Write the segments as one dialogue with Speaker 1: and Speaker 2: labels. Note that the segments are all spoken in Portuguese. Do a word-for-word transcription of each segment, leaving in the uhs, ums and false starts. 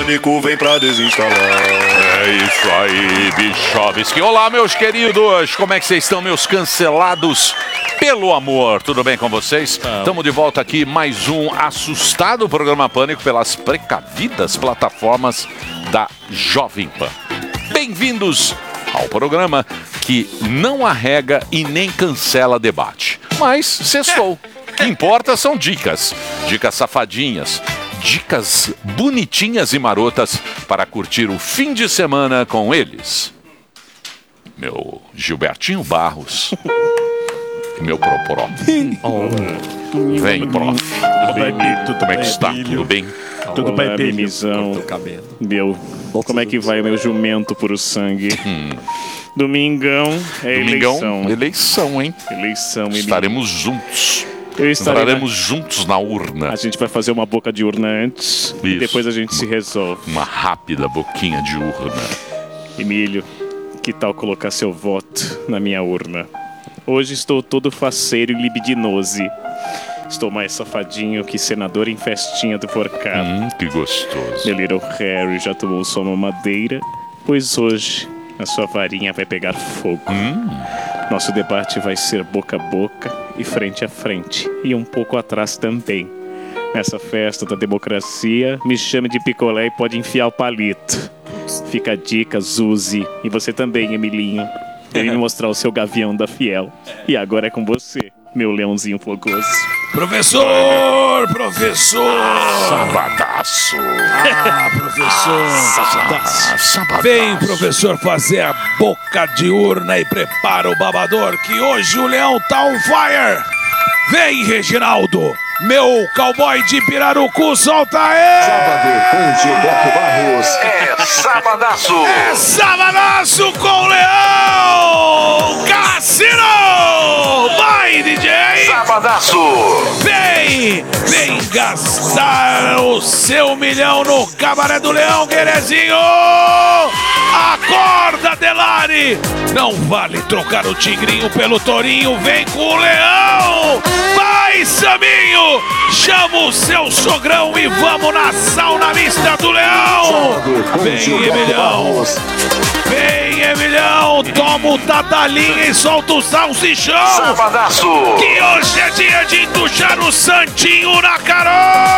Speaker 1: Pânico vem pra desinstalar.
Speaker 2: É isso aí, Bichovski. Olá, meus queridos. Como é que vocês estão, meus cancelados pelo amor? Tudo bem com vocês? Estamos de volta aqui, mais um assustado programa Pânico pelas precavidas plataformas da Jovem Pan. Bem-vindos ao programa que não arrega e nem cancela debate. Mas sextou. O que importa são dicas. Dicas safadinhas. Dicas bonitinhas e marotas para curtir o fim de semana com eles. Meu Gilbertinho Barros. E meu Propró. Vem, prof.
Speaker 3: Tudo bem, tudo
Speaker 2: Como é que está? Tudo bem?
Speaker 3: Tudo bem, mimizão. Meu, como é que vai o meu jumento puro sangue? Hum. Domingão é
Speaker 2: Domingão,
Speaker 3: eleição.
Speaker 2: Eleição, hein?
Speaker 3: Eleição,
Speaker 2: Estaremos juntos.
Speaker 3: Eu estarei
Speaker 2: Estaremos
Speaker 3: na...
Speaker 2: juntos na urna.
Speaker 3: A gente vai fazer uma boca de urna antes.
Speaker 2: Isso.
Speaker 3: E depois a gente se resolve.
Speaker 2: Uma rápida boquinha de urna.
Speaker 3: Emílio, que tal colocar seu voto na minha urna? Hoje estou todo faceiro e libidinoso. Estou mais safadinho que senador em festinha do forcado.
Speaker 2: Hum, que gostoso.
Speaker 3: Meu Little Harry já tomou sua mamadeira, pois hoje a sua varinha vai pegar fogo.
Speaker 2: Hum.
Speaker 3: Nosso debate vai ser boca a boca e frente a frente, e um pouco atrás também. Nessa festa da democracia, me chame de picolé e pode enfiar o palito. Fica a dica, Zuzi, e você também, Emilinho. Vem me mostrar o seu gavião da Fiel. E agora é com você, meu leãozinho fogoso.
Speaker 4: Professor! Professor!
Speaker 2: Sabadaço!
Speaker 4: Ah, professor!
Speaker 2: Sabadaço! Sabadaço!
Speaker 4: Vem, professor, fazer a boca de urna e prepara o babador, que hoje o leão tá on fire! Vem, Reginaldo! Meu cowboy de Pirarucu, solta ele!
Speaker 5: Sábado com Gilberto Barros é Sabadaço!
Speaker 4: É Sabadaço com o Leão! Cassino! Vai, D J!
Speaker 5: Sabadaço!
Speaker 4: Vem! Vem gastar o seu milhão no Cabaré do Leão, Guerezinho! Acorda, Delari! Não vale trocar o tigrinho pelo tourinho, vem com o Leão! Vai, Saminho! Chama o seu sogrão e vamos na sauna mista do Leão! Vem, Emilhão! Vem, Emilhão! Toma o tatalinha e solta o salsichão!
Speaker 5: Sabadaço!
Speaker 4: Que hoje é dia de entuchar o Santinho na Carol!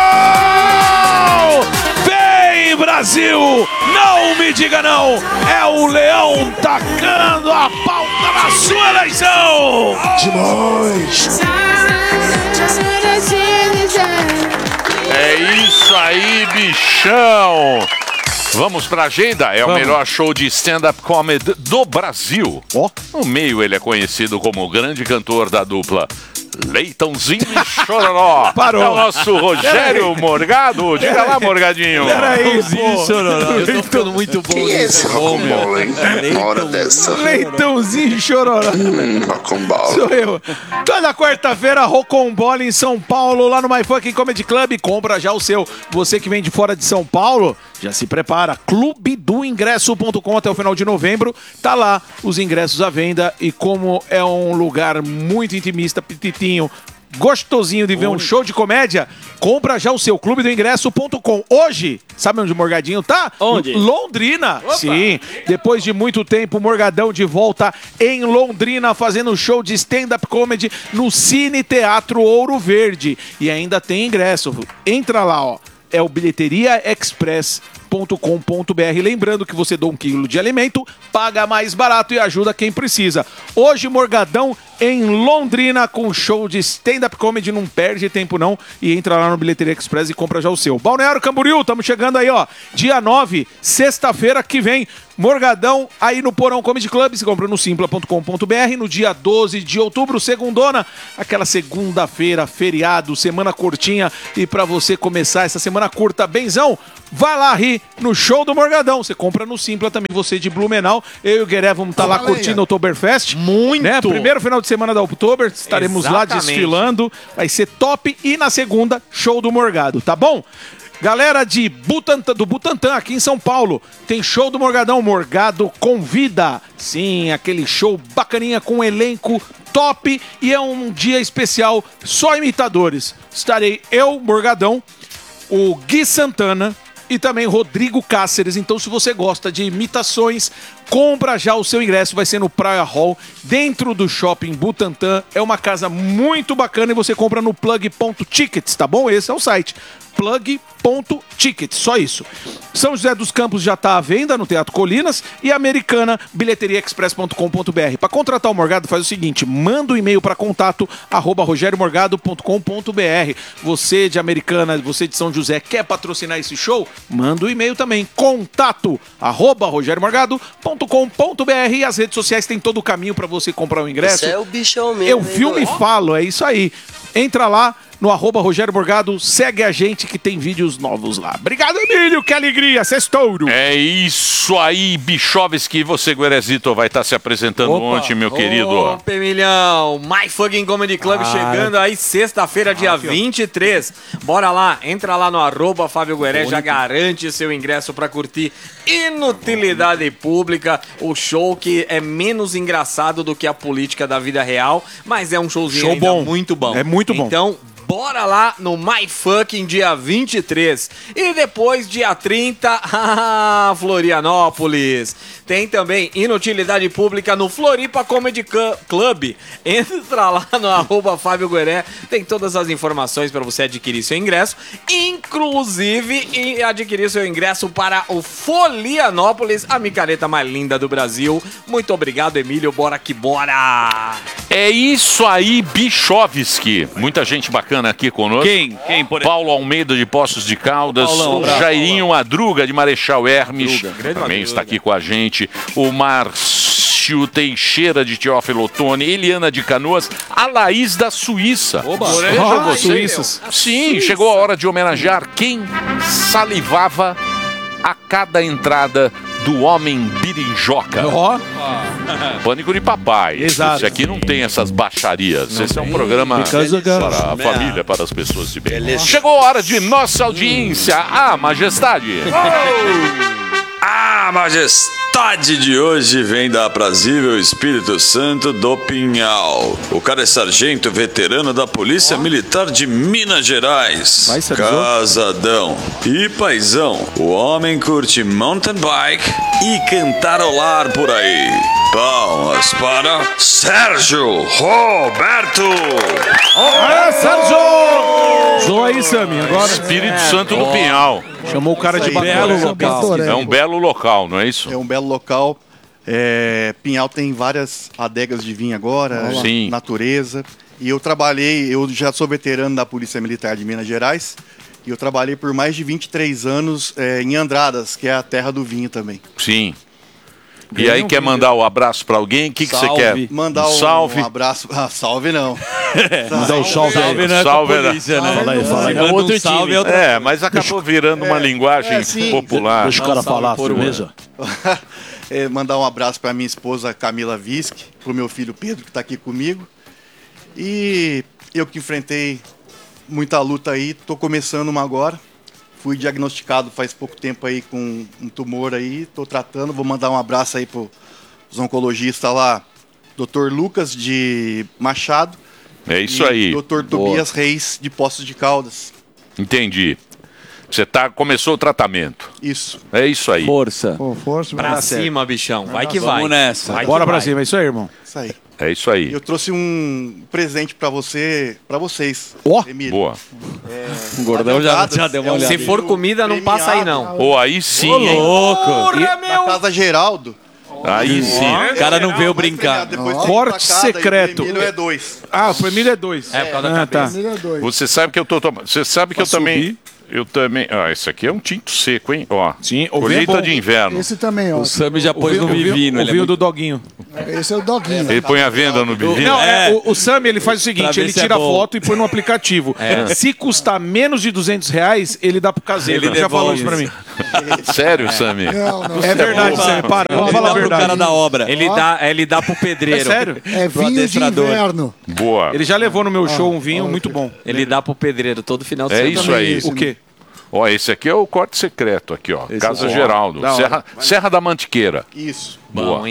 Speaker 4: Vem, Brasil! Não me diga não! É o Leão tacando a pauta na sua eleição!
Speaker 1: Demais!
Speaker 2: É isso aí, bichão! Vamos pra agenda, é
Speaker 4: Vamos.
Speaker 2: o melhor show de stand-up comedy do Brasil.
Speaker 4: Ó.
Speaker 2: No meio ele é conhecido como o grande cantor da dupla Leitãozinho e Chororó.
Speaker 4: Parou.
Speaker 2: É o nosso Rogério Morgado. Diga lá, Morgadinho.
Speaker 4: Peraí, pô!
Speaker 6: Eu tô ficando muito bom.
Speaker 5: Quem é esse rocambole, hein? Uma hora dessa.
Speaker 4: Leitãozinho e Chororó.
Speaker 5: Hum, rocambole.
Speaker 4: Sou eu. Toda quarta-feira, Rocambole em São Paulo, lá no My Fucking Comedy Club. Compra já o seu. Você que vem de fora de São Paulo, já se prepara. clube do ingresso ponto com até o final de novembro. Tá lá os ingressos à venda. E como é um lugar muito intimista, pititinho, gostosinho de ver um show de comédia, compra já o seu clube do ingresso ponto com. Hoje, sabe onde o Morgadinho tá?
Speaker 6: Onde?
Speaker 4: Londrina. Sim, depois de muito tempo, o Morgadão de volta em Londrina, fazendo show de stand-up comedy no Cine Teatro Ouro Verde. E ainda tem ingresso. Entra lá, ó. É o bilheteria express ponto com ponto b r. Lembrando que você dá um quilo de alimento, paga mais barato e ajuda quem precisa. Hoje, Morgadão em Londrina com show de stand-up comedy. Não perde tempo não e entra lá no Bilheteria Express e compra já o seu. Balneário Camboriú, estamos chegando aí, ó. Dia nove, sexta-feira que vem. Morgadão aí no Porão Comedy Club. Se compra no simpla ponto com ponto b r. No dia doze de outubro, segundona. Aquela segunda-feira, feriado, semana curtinha. E pra você começar essa semana curta benzão, vai lá rir no show do Morgadão. Você compra no Simpla também, você de Blumenau. Eu e o Gueré vamos estar tá lá curtindo o Oktoberfest.
Speaker 6: Muito!
Speaker 4: Né? Primeiro final de semana da Oktober, estaremos
Speaker 6: Exatamente.
Speaker 4: lá desfilando. Vai ser top. E na segunda, show do Morgado, tá bom? Galera de Butantã, do Butantã, aqui em São Paulo, tem show do Morgadão. Morgado convida. Sim, aquele show bacaninha com um elenco top. E é um dia especial, só imitadores. Estarei eu, Morgadão, o Gui Santana, e também Rodrigo Cáceres. Então, se você gosta de imitações, compra já o seu ingresso. Vai ser no Praia Hall, dentro do Shopping Butantã. É uma casa muito bacana e você compra no plug ponto tickets, tá bom? Esse é o site. plug ponto tickets, só isso. São José dos Campos já está à venda no Teatro Colinas e Americana, bilheteria express ponto com ponto br. Para contratar o Morgado, faz o seguinte, manda um e-mail para contato arroba rogério morgado ponto com ponto br. Você de Americana, você de São José, quer patrocinar esse show? Manda um e-mail também, contato arroba rogério morgado ponto com ponto br. E as redes sociais tem todo o caminho para você comprar o ingresso.
Speaker 7: Esse é o bichão mesmo.
Speaker 4: Eu filme e falo, é isso aí. Entra lá no arroba Rogério Morgado, segue a gente que tem vídeos novos lá. Obrigado, Emílio, que alegria, sextouro.
Speaker 2: É isso aí, Bichovski, você, Guerezito, vai estar se apresentando
Speaker 6: Opa.
Speaker 2: ontem, meu querido.
Speaker 6: Opa, Emilhão, My Fucking Comedy Club
Speaker 4: Ah,
Speaker 6: chegando aí sexta-feira, dia
Speaker 4: aqui, ó.
Speaker 6: vinte e três. Bora lá, entra lá no arroba Fábio Gueré, já garante seu ingresso pra curtir Inutilidade Pública, o show que é menos engraçado do que a política da vida real, mas é um showzinho
Speaker 4: Show
Speaker 6: ainda
Speaker 4: bom.
Speaker 6: muito bom.
Speaker 4: É muito bom.
Speaker 6: Então, bora lá no My Fucking dia vinte e três. E depois, dia trinta, Florianópolis. Tem também Inutilidade Pública no Floripa Comedy Club. Entra lá no arroba Fábio Gueré. Tem todas as informações para você adquirir seu ingresso. Inclusive, e adquirir seu ingresso para o Florianópolis, a micareta mais linda do Brasil. Muito obrigado, Emílio. Bora que bora!
Speaker 2: É isso aí, Bichovski. Muita gente bacana aqui conosco.
Speaker 8: Quem? Quem, por exemplo?
Speaker 2: Paulo Almeida de Poços de Caldas,
Speaker 8: Paulão,
Speaker 2: o
Speaker 8: abraço,
Speaker 2: Jairinho Madruga de Marechal Hermes,
Speaker 6: Madruga, grande
Speaker 2: também
Speaker 6: Madruga.
Speaker 2: está aqui com a gente. O Márcio Teixeira de Teófilo Otoni, Eliana de Canoas, a Laís da Suíça.
Speaker 6: Oba.
Speaker 2: Veja
Speaker 4: Ah,
Speaker 2: você.
Speaker 4: suíças.
Speaker 2: Sim, chegou a hora de homenagear quem salivava a cada entrada do homem berinjoca.
Speaker 4: Ó,
Speaker 2: Pânico de papai.
Speaker 4: Exato.
Speaker 2: Esse aqui não tem essas baixarias. Esse é um programa
Speaker 4: Because of
Speaker 2: para
Speaker 4: God.
Speaker 2: a família, para as pessoas de bem. Chegou a hora de nossa audiência. A majestade.
Speaker 9: A majestade de hoje vem da aprazível Espírito Santo do Pinhal. O cara é sargento veterano da Polícia Militar de Minas Gerais.
Speaker 4: Vai, Sérgio.
Speaker 9: Casadão e paizão. O homem curte mountain bike e cantarolar por aí. Palmas para Sérgio Roberto.
Speaker 4: é, Sérgio! Zoa aí, Sami, agora.
Speaker 2: Espírito Santo do Pinhal.
Speaker 4: Chamou o cara de
Speaker 10: Isso aí,
Speaker 4: belo
Speaker 10: belo
Speaker 4: local.
Speaker 10: local.
Speaker 2: É um belo local, não é isso?
Speaker 10: É um belo local. É, Pinhal tem várias adegas de vinho agora,
Speaker 2: Sim.
Speaker 10: natureza. E eu trabalhei, eu já sou veterano da Polícia Militar de Minas Gerais. E eu trabalhei por mais de vinte e três anos é, em Andradas, que é a terra do vinho também.
Speaker 2: Sim. E aí, quer mandar o um abraço para alguém? O que, que você quer?
Speaker 10: Mandar
Speaker 2: um
Speaker 10: um,
Speaker 2: salve.
Speaker 10: um abraço. Ah, salve não.
Speaker 4: Mandar um salve aí.
Speaker 8: Salve, né?
Speaker 2: Salve,
Speaker 8: Com a
Speaker 2: né?
Speaker 8: polícia, né?
Speaker 4: Fala aí, fala aí.
Speaker 8: Manda
Speaker 6: Outro
Speaker 8: um salve,
Speaker 6: time.
Speaker 8: é outra...
Speaker 2: É, mas acabou virando uma linguagem
Speaker 10: é, sim.
Speaker 2: popular.
Speaker 4: Deixa o cara falar, firmeza.
Speaker 10: É, mandar um abraço para minha esposa Camila Visc, para o meu filho Pedro, que está aqui comigo. E eu que enfrentei muita luta aí, tô começando uma agora. Fui diagnosticado faz pouco tempo aí com um tumor aí, tô tratando. Vou mandar um abraço aí pro os oncologistas lá, doutor Lucas de Machado.
Speaker 2: É isso
Speaker 10: e
Speaker 2: aí.
Speaker 10: doutor Tobias Reis de Poços de Caldas.
Speaker 2: Entendi. Você tá, começou o tratamento.
Speaker 10: Isso.
Speaker 2: É isso aí.
Speaker 8: Força.
Speaker 10: Pô, força,
Speaker 6: Pra cima, bichão. Vai que vai.
Speaker 8: Vamos nessa.
Speaker 6: Vai que
Speaker 4: Bora pra
Speaker 6: vai.
Speaker 4: cima, é isso aí, irmão.
Speaker 10: Isso aí.
Speaker 2: É isso aí.
Speaker 10: Eu trouxe um presente para você, para vocês,
Speaker 4: Ó,
Speaker 10: Emílio.
Speaker 2: Boa.
Speaker 8: O gordão já,
Speaker 10: Adegadas
Speaker 8: já deu uma
Speaker 10: é um
Speaker 8: olhada.
Speaker 6: Se for comida, não passa aí, não.
Speaker 2: Pô, aí sim, hein?
Speaker 8: Louco.
Speaker 10: Na Casa Geraldo.
Speaker 2: Aí sim.
Speaker 8: O cara não veio brincar.
Speaker 10: Depois
Speaker 4: Corte secreto.
Speaker 10: O Emílio é dois.
Speaker 4: Ah, o Emílio é dois.
Speaker 6: É, por causa da
Speaker 4: Ah, tá.
Speaker 2: Você sabe que eu tô tomando. Você sabe que eu também.
Speaker 4: subir.
Speaker 2: Eu também. Ah, esse aqui é um tinto seco, hein? Ó.
Speaker 4: Sim, o vinho é
Speaker 2: Colheita
Speaker 4: bom.
Speaker 2: de inverno.
Speaker 11: Esse também, ó.
Speaker 8: O Sami já
Speaker 4: O
Speaker 8: pôs
Speaker 4: vinho,
Speaker 8: no
Speaker 4: o vinho-
Speaker 8: Vivino.
Speaker 4: o
Speaker 8: ele é
Speaker 4: vinho
Speaker 8: muito-
Speaker 4: do doguinho.
Speaker 11: Esse é o doguinho.
Speaker 2: Ele põe a venda no Bivino.
Speaker 4: Não, é,
Speaker 8: É.
Speaker 4: o, o Sami, ele faz o
Speaker 8: Pra
Speaker 4: seguinte,
Speaker 8: ver
Speaker 4: ele
Speaker 8: se é
Speaker 4: tira a
Speaker 8: bom.
Speaker 4: foto e põe no aplicativo. Se custar menos de duzentos reais, ele dá pro caseiro.
Speaker 8: Ele
Speaker 4: Ele já falou
Speaker 8: devolve
Speaker 4: isso pra mim.
Speaker 2: Sério, Sami?
Speaker 11: Não, não.
Speaker 4: É verdade, Sami, para, vamos
Speaker 8: Ele
Speaker 4: falar
Speaker 8: dá
Speaker 4: a
Speaker 8: pro
Speaker 4: verdade.
Speaker 8: cara da obra.
Speaker 6: Ele dá, ele dá pro
Speaker 4: É
Speaker 6: pedreiro.
Speaker 4: sério?
Speaker 11: É
Speaker 8: Pro
Speaker 11: vinho de
Speaker 8: adestrador.
Speaker 11: inverno.
Speaker 2: Boa.
Speaker 4: Ele já levou no meu show um vinho muito bom.
Speaker 6: Ele dá pro pedreiro todo final de
Speaker 2: É
Speaker 6: semana.
Speaker 2: isso aí.
Speaker 4: O quê?
Speaker 2: Ó, esse aqui é o corte secreto aqui, ó. Casa
Speaker 4: é bom.
Speaker 2: Geraldo.
Speaker 4: Da hora.
Speaker 2: Serra, Serra da Mantiqueira.
Speaker 10: Isso.
Speaker 6: Bom, hein?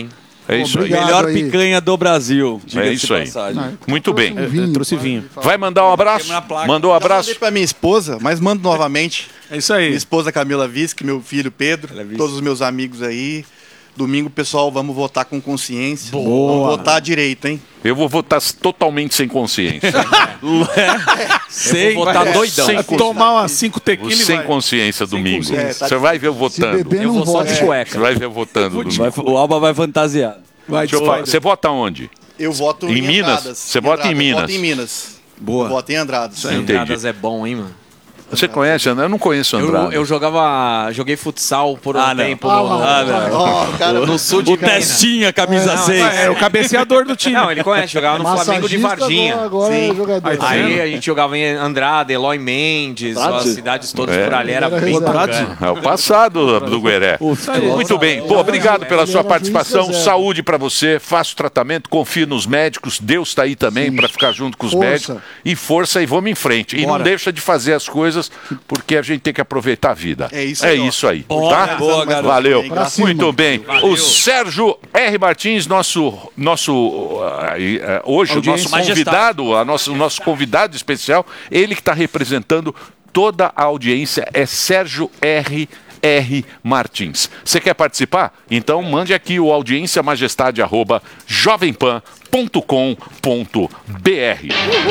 Speaker 2: É isso aí.
Speaker 8: Melhor picanha do Brasil.
Speaker 2: É isso aí. Muito bem.
Speaker 4: Eu trouxe vinho.
Speaker 2: Vai mandar um abraço? Mandou um
Speaker 10: Já
Speaker 2: abraço?
Speaker 10: mandei pra minha esposa, mas mando novamente.
Speaker 4: É isso aí.
Speaker 10: Minha esposa Camila Visque, meu filho Pedro, todos os meus amigos aí. Domingo, pessoal, vamos votar com consciência.
Speaker 4: Boa.
Speaker 10: Vamos votar direito, hein?
Speaker 2: Eu vou votar totalmente sem consciência.
Speaker 8: Sem,
Speaker 6: vou votar doidão.
Speaker 2: Sem,
Speaker 4: Tomar umas cinco tequilas e
Speaker 2: sem
Speaker 4: vai.
Speaker 2: consciência domingo.
Speaker 10: consciência. É, tá
Speaker 2: Você vai ver eu votando.
Speaker 7: beber,
Speaker 6: Eu
Speaker 7: não
Speaker 6: vou só
Speaker 7: vota.
Speaker 6: de cueca.
Speaker 2: Você vai ver eu votando domingo.
Speaker 8: Vai- o Alba vai fantasiar.
Speaker 4: Vai,
Speaker 2: Deixa eu falar, Você vota onde?
Speaker 10: Eu voto
Speaker 2: Em
Speaker 10: em,
Speaker 2: Minas?
Speaker 10: Andradas.
Speaker 2: Você vota em
Speaker 10: Andradas,
Speaker 2: Minas?
Speaker 10: Voto em Minas.
Speaker 8: Boa.
Speaker 10: Voto em Andradas.
Speaker 6: Andradas é bom, hein, mano?
Speaker 2: Você conhece, André? Eu não conheço
Speaker 6: Eu,
Speaker 2: Andrade.
Speaker 6: eu jogava. Joguei futsal por um
Speaker 8: Ah, não.
Speaker 6: tempo
Speaker 7: Ah,
Speaker 6: no,
Speaker 7: lá.
Speaker 8: Ah, não.
Speaker 10: Ó, cara,
Speaker 6: no sul de
Speaker 8: O
Speaker 6: Minas.
Speaker 8: testinha, camisa
Speaker 6: Não,
Speaker 8: seis.
Speaker 4: É o cabeceador do time.
Speaker 6: Não, ele conhece, jogava no Flamengo de
Speaker 7: Massagista,
Speaker 6: Varginha.
Speaker 7: Agora, agora é
Speaker 10: Sim.
Speaker 7: jogador.
Speaker 6: Aí a gente jogava em Andrade, Eloy Mendes, as cidades todas
Speaker 2: É.
Speaker 6: por ali, era
Speaker 7: Era
Speaker 6: bem
Speaker 7: reserva.
Speaker 6: bacana.
Speaker 2: É o passado do Gueré. Muito bem. Pô, obrigado pela sua participação. Saúde pra você. Faça o tratamento, confie nos médicos. Deus tá aí também pra ficar junto com os
Speaker 7: Força.
Speaker 2: médicos. E força e vamos em frente. E não deixa de fazer as coisas, porque a gente tem que aproveitar a vida.
Speaker 10: É isso
Speaker 2: É
Speaker 10: aí, ó.
Speaker 2: isso aí.
Speaker 8: Boa,
Speaker 2: Tá?
Speaker 8: boa, garoto.
Speaker 2: Valeu.
Speaker 10: Pra
Speaker 7: cima.
Speaker 2: Muito bem. O Sérgio R. Martins, nosso, nosso uh, uh, hoje, o
Speaker 8: Audiência.
Speaker 2: nosso
Speaker 8: Majestade.
Speaker 2: convidado, a nosso, o nosso convidado especial, ele que está representando toda a audiência, é Sérgio R. R. Martins. Você quer participar? Então mande aqui o audiência majestade arroba jovempan ponto com ponto br.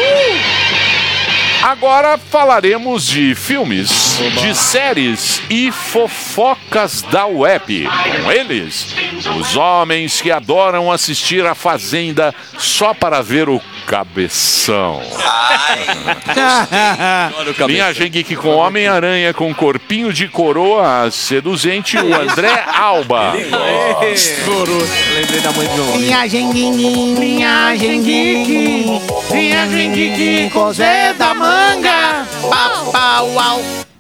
Speaker 2: Agora falaremos de filmes, de séries e fofocas da web. Com eles, os homens que adoram assistir a Fazenda só para ver o cabeção. Linhagem Geek com Homem-Aranha com corpinho de coroa seduzente, o André Alba.
Speaker 6: Lembrei da mãe do meu amigo.
Speaker 4: Linhagem Geek, linhagem Geek, linhagem Geek com Zé da Manga. Pau, pau, au.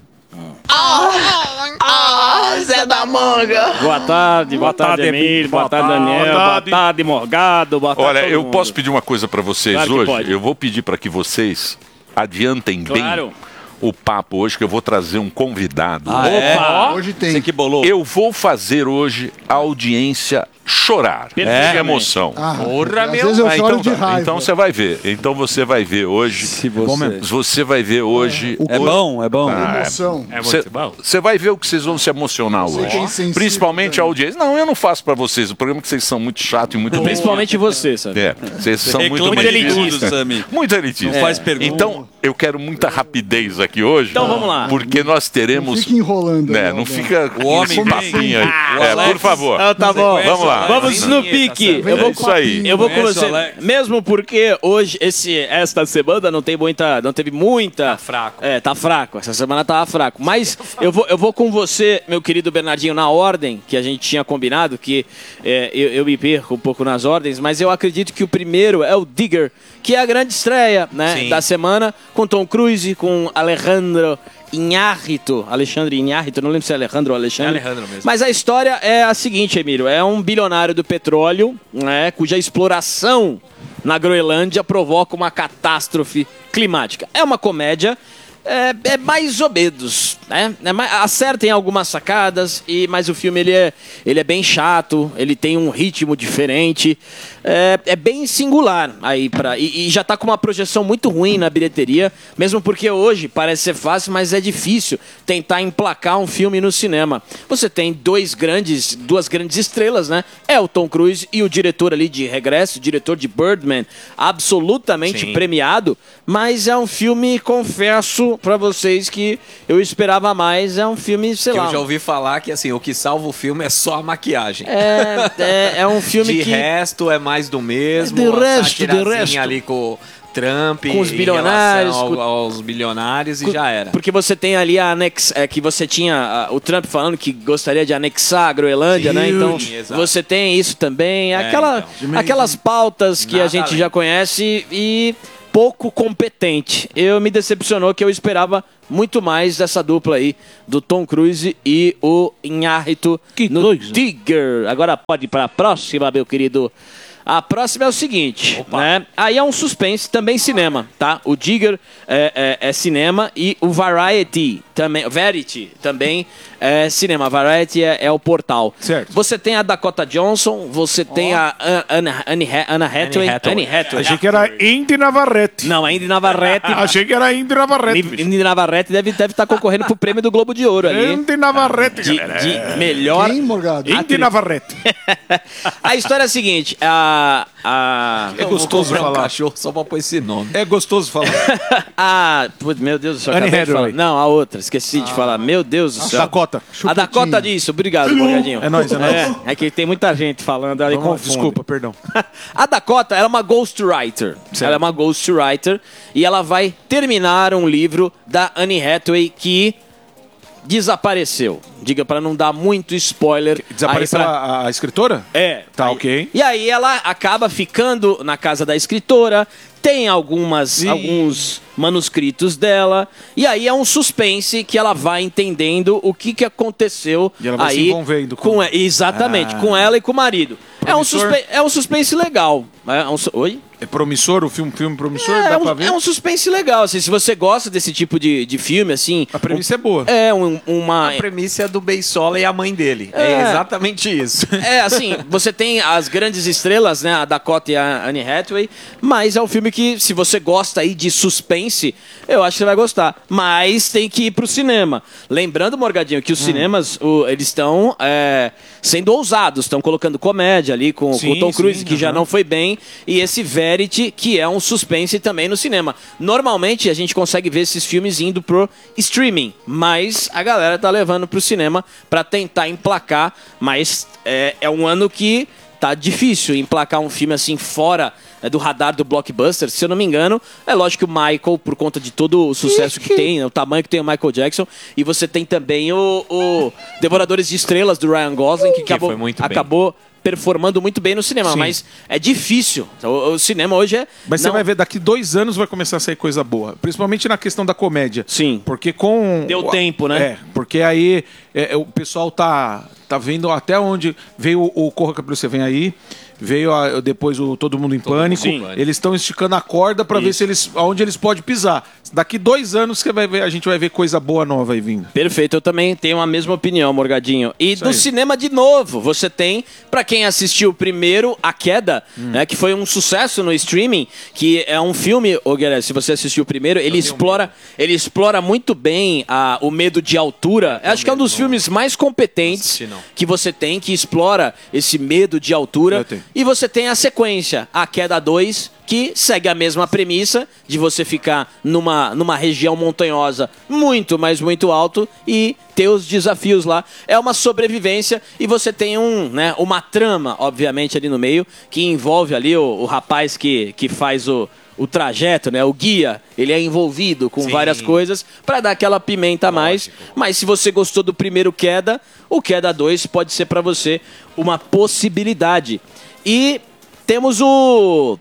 Speaker 3: Boa tarde, boa, tarde, Emílio, boa, tarde, Daniel, boa tarde, Morgado, boa tarde,
Speaker 2: Olha,
Speaker 3: todo
Speaker 2: eu
Speaker 3: mundo.
Speaker 2: posso pedir uma coisa para vocês
Speaker 3: Claro que
Speaker 2: hoje?
Speaker 3: pode.
Speaker 2: Eu vou pedir para que vocês adiantem
Speaker 3: Claro.
Speaker 2: bem o papo hoje, que eu vou trazer um convidado.
Speaker 8: Ah, é?
Speaker 7: Hoje tem.
Speaker 8: Você que bolou.
Speaker 2: Eu vou fazer hoje a audiência chorar. De
Speaker 8: Perfeitamente.
Speaker 2: emoção.
Speaker 7: Ah,
Speaker 6: Porra,
Speaker 7: às
Speaker 6: meu.
Speaker 7: vezes eu
Speaker 2: Ah,
Speaker 7: choro
Speaker 2: então,
Speaker 7: de
Speaker 2: tá.
Speaker 7: raiva.
Speaker 2: Então você vai ver. Então você vai ver hoje.
Speaker 8: Se você...
Speaker 2: Você vai ver hoje.
Speaker 7: O
Speaker 8: É bom, é bom.
Speaker 2: Ah,
Speaker 7: Emoção.
Speaker 2: Você vai ver o que vocês vão se emocionar hoje.
Speaker 7: quem é sensível
Speaker 2: Principalmente a
Speaker 7: também.
Speaker 2: audiência. Não, eu não faço pra vocês. O problema é que vocês são muito chatos e muito
Speaker 3: Principalmente você, sabe?
Speaker 2: É, vocês são muito
Speaker 8: Reclama de
Speaker 2: elitistas.
Speaker 8: tudo, Sami.
Speaker 2: Muito elitistas.
Speaker 8: Não faz pergunta.
Speaker 2: Então, eu quero muita rapidez aqui hoje.
Speaker 3: Então, vamos lá.
Speaker 2: Porque nós teremos.
Speaker 7: Fica enrolando.
Speaker 2: Né,
Speaker 7: aí,
Speaker 2: não
Speaker 7: Alberto.
Speaker 2: fica
Speaker 8: O homem
Speaker 2: esse papinho aí.
Speaker 8: O
Speaker 2: É,
Speaker 8: Alex-
Speaker 2: por favor.
Speaker 3: Ah, tá bom.
Speaker 2: Vamos lá.
Speaker 3: Vamos no
Speaker 6: Vinheta,
Speaker 3: pique.
Speaker 6: Sam.
Speaker 3: Eu vou
Speaker 2: É isso aí.
Speaker 3: Eu vou com
Speaker 8: Conhece
Speaker 3: você.
Speaker 8: o Alex?
Speaker 3: Mesmo porque hoje, esse, esta semana, não tem muita. Não teve muita.
Speaker 6: Tá fraco.
Speaker 3: É, tá fraco. Essa semana tava fraco. Mas eu vou, eu vou com você, meu querido Bernardinho, na ordem que a gente tinha combinado, que é, eu, eu me perco um pouco nas ordens, mas eu acredito que o primeiro é o Digger, que é a grande estreia, né,
Speaker 6: Sim.
Speaker 3: da semana, com Tom Cruise, com Alejandro Iñárritu, Alexandre Iñárritu, não lembro se é Alejandro ou Alexandre.
Speaker 6: É Alejandro mesmo.
Speaker 3: Mas a história é a seguinte, Emílio, é um bilionário do petróleo, né, cuja exploração na Groenlândia provoca uma catástrofe climática. É uma comédia, é, é mais ou menos, né? É mais, acertem algumas sacadas, e, mas o filme ele é, ele é bem chato, ele tem um ritmo diferente, é, é bem singular aí pra, e, e já tá com uma projeção muito ruim na bilheteria, mesmo porque hoje parece ser fácil, mas é difícil tentar emplacar um filme no cinema. Você tem dois grandes, duas grandes estrelas, né? É o Tom Cruise e o diretor ali de Regresso, o diretor de Birdman, absolutamente
Speaker 6: Sim.
Speaker 3: premiado, mas é um filme, confesso pra vocês que eu esperava mais, é um filme, sei
Speaker 6: Que
Speaker 3: lá.
Speaker 6: eu já ouvi falar que assim, o que salva o filme é só a maquiagem.
Speaker 3: É, é, é um filme
Speaker 6: de
Speaker 3: que...
Speaker 6: resto é mais do mesmo.
Speaker 3: De
Speaker 6: a
Speaker 3: resto, de
Speaker 6: satirazinha
Speaker 3: resto.
Speaker 6: ali com o Trump,
Speaker 3: Com os
Speaker 6: em
Speaker 3: bilionários,
Speaker 6: relação
Speaker 3: com-
Speaker 6: ao- aos bilionários e já era.
Speaker 3: Porque você tem ali a anex, é, que você tinha ah, o Trump falando que gostaria de anexar a Groenlândia, né? Então
Speaker 6: Sim, exato.
Speaker 3: você tem isso também,
Speaker 6: É,
Speaker 3: aquela,
Speaker 6: então.
Speaker 3: aquelas pautas que
Speaker 6: Nada
Speaker 3: a gente
Speaker 6: além.
Speaker 3: já conhece e pouco competente. Eu me decepcionou que eu esperava muito mais dessa dupla aí do Tom Cruise e o Iñárritu no Digger. Agora pode ir para a próxima, meu querido. A próxima é o seguinte, né? Aí é um suspense, também cinema, tá? O Digger é, é- é cinema e o Variety também, Verity também
Speaker 6: é cinema. Variety é, é o portal.
Speaker 4: Certo.
Speaker 6: Você tem a Dakota Johnson, você tem a An- Anna, Anne Ha- Anna Hathaway.
Speaker 3: Anne Hathaway.
Speaker 6: Anne Hathaway.
Speaker 4: Achei que era Indy Navarrete.
Speaker 6: Não, a Indy Navarrete.
Speaker 4: Achei que era Indy Navarrete. bicho.
Speaker 6: Indy Navarrete deve estar deve tá concorrendo pro prêmio do Globo de Ouro ali.
Speaker 4: Indy Navarrete,
Speaker 6: De,
Speaker 4: galera.
Speaker 6: de melhor.
Speaker 7: Quem, Morgado?
Speaker 4: Indy Navarrete.
Speaker 6: A história é a seguinte: a. a
Speaker 4: É gostoso
Speaker 6: Eu vou comprar um
Speaker 4: falar.
Speaker 6: cachorro só pra pôr esse nome.
Speaker 4: É gostoso falar.
Speaker 6: a. Putz, meu Deus do céu.
Speaker 4: Anne
Speaker 6: acabei de
Speaker 4: Hathaway.
Speaker 6: falar. Não, a outra, esqueci de falar. Meu Deus do céu.
Speaker 4: Dakota.
Speaker 6: A Dakota disso, obrigado, Morgadinho.
Speaker 4: É nóis, é nóis.
Speaker 6: É, é que tem muita gente falando ali.
Speaker 4: Vamos-
Speaker 6: confunde.
Speaker 4: Desculpa, perdão.
Speaker 6: A Dakota ela é uma ghostwriter. Ela é uma ghostwriter e ela vai terminar um livro da Anne Hathaway que desapareceu. Diga para não dar muito spoiler.
Speaker 4: Desapareceu
Speaker 6: aí pra-
Speaker 4: a, a escritora?
Speaker 6: É.
Speaker 4: Tá, ok.
Speaker 6: E aí ela acaba ficando na casa da escritora, tem algumas,
Speaker 4: Ih.
Speaker 6: alguns manuscritos dela, e aí é um suspense que ela vai entendendo o que, que aconteceu
Speaker 4: E ela vai
Speaker 6: aí
Speaker 4: se envolvendo com-
Speaker 6: com... e- Exatamente,
Speaker 4: Ah.
Speaker 6: com ela e com o marido. É um,
Speaker 4: Promissor?
Speaker 6: suspe... é um suspense legal. É um... su- Oi?
Speaker 4: É promissor o filme, filme promissor?
Speaker 6: É,
Speaker 4: Dá
Speaker 6: um,
Speaker 4: pra ver?
Speaker 6: é um suspense legal, assim, se você gosta desse tipo de, de filme, assim...
Speaker 4: A premissa é boa.
Speaker 6: É, um- uma... Ah,
Speaker 11: A premissa é do Beisola e a mãe dele. É,
Speaker 6: É.
Speaker 11: exatamente isso.
Speaker 6: É, assim, você tem as grandes estrelas, né? A Dakota e a Anne Hathaway, mas é um filme que, se você gosta aí de suspense, eu acho que você vai gostar. Mas tem que ir pro cinema. Lembrando, Morgadinho, que os
Speaker 4: Hum.
Speaker 6: cinemas, o- eles estão é, sendo ousados, estão colocando comédia ali com, com
Speaker 4: Sim,
Speaker 6: o Tom Cruise,
Speaker 4: sim,
Speaker 6: que já
Speaker 4: aham.
Speaker 6: não foi bem, e esse Verity, que é um suspense também no cinema. Normalmente a gente consegue ver esses filmes indo pro streaming, mas a galera tá levando pro cinema pra tentar emplacar, mas é, é um ano que tá difícil emplacar um filme assim fora é, do radar do blockbuster. Se eu não me engano, é lógico que o Michael, por conta de todo o sucesso que tem, né, o tamanho que tem o Michael Jackson, e você tem também o, o Devoradores de Estrelas do Ryan Gosling, que, acabou,
Speaker 11: foi muito bem.
Speaker 6: acabou performando muito bem no cinema,
Speaker 4: Sim.
Speaker 6: mas é difícil. O, o cinema hoje é...
Speaker 4: Mas você
Speaker 6: não-
Speaker 4: vai ver, daqui dois anos vai começar a sair coisa boa. Principalmente na questão da comédia.
Speaker 6: Sim.
Speaker 4: Porque com...
Speaker 6: Deu tempo, né?
Speaker 4: É, porque aí é, o pessoal tá, tá vendo até onde veio o, o Corra que a Polícia Vem Aí, veio a- depois o Todo Mundo em Pânico.
Speaker 6: Sim.
Speaker 4: Eles estão esticando a corda pra ver se eles, aonde eles podem pisar. Daqui dois anos que vai ver, a gente vai ver coisa boa nova aí vindo.
Speaker 6: Perfeito, eu também tenho a mesma opinião, Morgadinho. E do
Speaker 4: aí.
Speaker 6: cinema de novo, você tem, pra quem assistiu o primeiro, A Queda,
Speaker 4: Hum.
Speaker 6: né, que foi um sucesso no streaming, que é um filme, ô Guilherme, se você assistiu o primeiro, ele explora, ele explora muito bem a, o medo de altura. Eu acho que é um dos filmes mais competentes
Speaker 11: assisti, não.
Speaker 6: que você tem, que explora esse medo de altura.
Speaker 4: Eu tenho.
Speaker 6: E você tem a sequência, A Queda dois, que segue a mesma premissa de você ficar numa, numa região montanhosa muito, mas muito alto e ter os desafios lá. É uma sobrevivência e você tem um, né, uma trama, obviamente, ali no meio, que envolve ali o, o rapaz que, que faz o, o trajeto, né, o guia. Ele é envolvido com
Speaker 11: Sim.
Speaker 6: várias coisas para dar aquela pimenta a mais. Mas se você gostou do primeiro Queda, o Queda dois pode ser para você uma possibilidade. E temos o...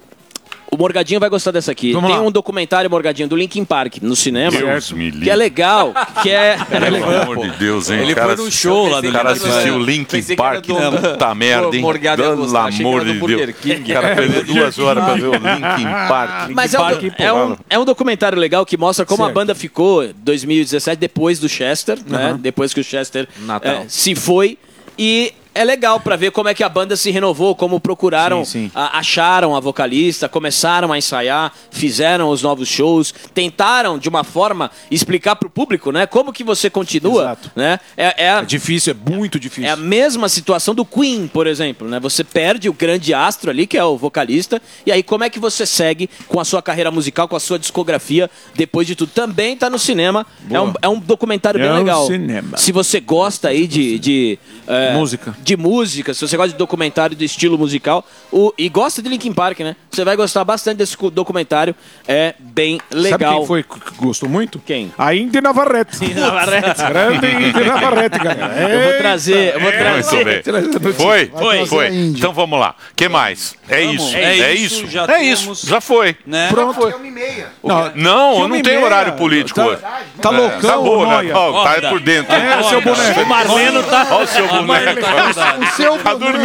Speaker 6: O Morgadinho vai gostar dessa aqui.
Speaker 4: Vamos
Speaker 6: Tem
Speaker 4: lá.
Speaker 6: um documentário, Morgadinho, do Linkin Park no cinema.
Speaker 2: Deus me livre.
Speaker 6: Que é legal. Que é.
Speaker 2: Pelo amor de Deus, hein?
Speaker 8: Ele
Speaker 2: O cara
Speaker 8: foi num show lá
Speaker 2: O
Speaker 8: do
Speaker 2: cara
Speaker 8: Linkin
Speaker 2: assistiu
Speaker 8: Park.
Speaker 2: Linkin
Speaker 11: Pensei que era
Speaker 2: Park.
Speaker 11: do-
Speaker 2: Puta merda, hein?
Speaker 11: Morgado ia
Speaker 2: Pelo
Speaker 11: gostar, achei que
Speaker 2: amor
Speaker 11: era do
Speaker 2: de
Speaker 11: Burger
Speaker 2: Deus.
Speaker 11: King.
Speaker 2: O cara perdeu duas horas pra ver o Linkin Park.
Speaker 6: Mas é um, é, um, é um documentário legal que mostra como a
Speaker 4: Certo.
Speaker 6: banda ficou em dois mil e dezessete, depois do Chester, né? Depois que o Chester
Speaker 11: Natal.
Speaker 6: é, se foi. E é legal pra ver como é que a banda se renovou, como procuraram,
Speaker 4: Sim, sim.
Speaker 6: a- acharam a vocalista, começaram a ensaiar, fizeram os novos shows, tentaram de uma forma explicar pro público, né? Como que você continua,
Speaker 4: Exato.
Speaker 6: né? É, é a-
Speaker 4: É difícil, é muito difícil.
Speaker 6: é a mesma situação do Queen, por exemplo, né? Você perde o grande astro ali, que é o vocalista, e aí como é que você segue com a sua carreira musical, com a sua discografia, depois de tudo? Também tá no cinema, é um, é um documentário bem
Speaker 4: É um
Speaker 6: legal.
Speaker 4: cinema.
Speaker 6: Se você gosta aí de... de é,
Speaker 4: Música.
Speaker 6: De música, se você gosta de documentário do estilo musical, o, e gosta de Linkin Park, né? Você vai gostar bastante desse cu- documentário, é bem legal.
Speaker 4: Sabe quem foi que gostou muito?
Speaker 6: Quem?
Speaker 4: A Indy Navarrete.
Speaker 6: Navarrete.
Speaker 4: Grande Indy Navarrete, galera.
Speaker 6: Eu vou trazer... Eu vou
Speaker 2: Muito
Speaker 6: trazer...
Speaker 2: bem. Foi?
Speaker 7: Foi.
Speaker 2: Foi.
Speaker 7: a Índia.
Speaker 2: Então vamos lá. O que mais? É
Speaker 8: Vamos.
Speaker 2: isso.
Speaker 8: É
Speaker 2: É
Speaker 8: isso,
Speaker 2: isso.
Speaker 8: já
Speaker 2: É
Speaker 8: temos.
Speaker 2: isso. Já foi.
Speaker 8: Né?
Speaker 4: Pronto. Não,
Speaker 2: Não,
Speaker 4: filme
Speaker 2: não tem
Speaker 4: meia.
Speaker 2: horário político
Speaker 4: Tá-
Speaker 2: hoje.
Speaker 4: Tá
Speaker 2: É,
Speaker 4: loucão,
Speaker 2: acabou, né?
Speaker 4: Noia?
Speaker 2: Ó, tá por dentro.
Speaker 4: É, seu boneco.
Speaker 6: O Marleno tá...
Speaker 2: Olha o seu boneco.
Speaker 7: O seu
Speaker 2: Tá dormindo.